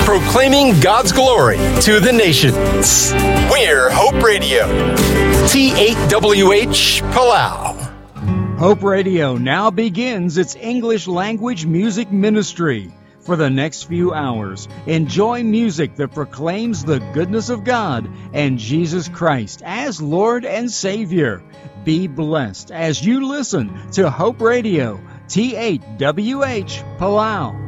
proclaiming God's glory to the nations. We're Hope Radio. T8WH Palau. Hope Radio now begins its English language music ministry. For the next few hours, enjoy music that proclaims the goodness of God and Jesus Christ as Lord and Savior. Be blessed as you listen to Hope Radio, T8WH Palau.